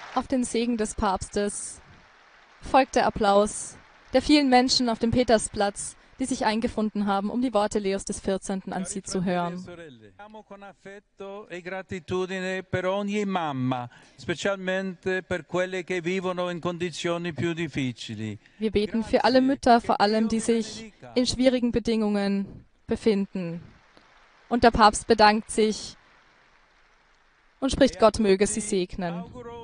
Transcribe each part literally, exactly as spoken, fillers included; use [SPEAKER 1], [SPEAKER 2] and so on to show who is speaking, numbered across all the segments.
[SPEAKER 1] Auf den Segen des Papstes folgt der Applaus der vielen Menschen auf dem Petersplatz, die sich eingefunden haben, um die Worte Leos des vierzehnten an sie zu hören. Wir beten für alle Mütter, vor allem die sich in schwierigen Bedingungen befinden. Und der Papst bedankt sich und spricht, Gott möge sie segnen.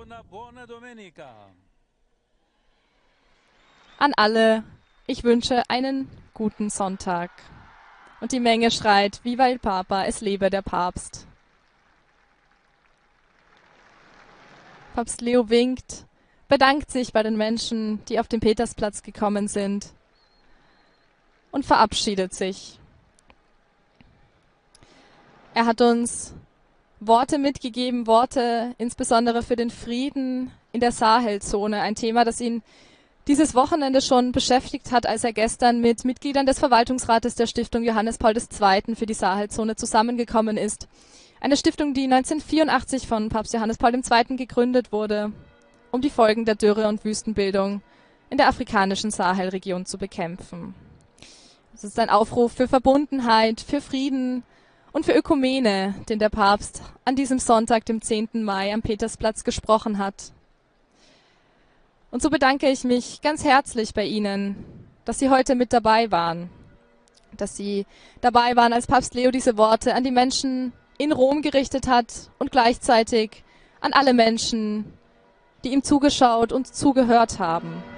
[SPEAKER 1] An alle, ich wünsche einen guten Sonntag. Und die Menge schreit, Viva il Papa, es lebe der Papst. Papst Leo winkt, bedankt sich bei den Menschen, die auf den Petersplatz gekommen sind und verabschiedet sich. Er hat uns Worte mitgegeben, Worte insbesondere für den Frieden in der Sahelzone, ein Thema, das ihn dieses Wochenende schon beschäftigt hat, als er gestern mit Mitgliedern des Verwaltungsrates der Stiftung Johannes Paul der Zweite für die Sahelzone zusammengekommen ist. Eine Stiftung, die neunzehnhundertvierundachtzig von Papst Johannes Paul der Zweite gegründet wurde, um die Folgen der Dürre und Wüstenbildung in der afrikanischen Sahelregion zu bekämpfen. Es ist ein Aufruf für Verbundenheit, für Frieden und für Ökumene, den der Papst an diesem Sonntag, dem zehnten Mai, am Petersplatz gesprochen hat. Und so bedanke ich mich ganz herzlich bei Ihnen, dass Sie heute mit dabei waren, dass Sie dabei waren, als Papst Leo diese Worte an die Menschen in Rom gerichtet hat und gleichzeitig an alle Menschen, die ihm zugeschaut und zugehört haben.